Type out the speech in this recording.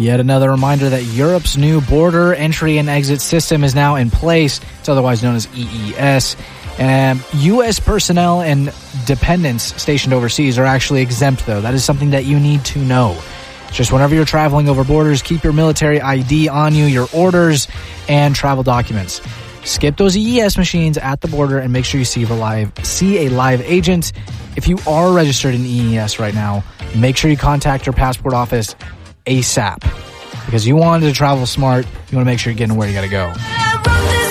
Yet another reminder that Europe's new border entry and exit system is now in place. It's otherwise known as EES. And U.S. personnel and dependents stationed overseas are actually exempt, though. That is something that you need to know. Just whenever you're traveling over borders, keep your military ID on you, your orders, and travel documents. Skip those EES machines at the border and make sure you see a live agent. If you are registered in EES right now, make sure you contact your passport office ASAP, because you wanted to travel smart. You want to make sure you're getting where you got to go.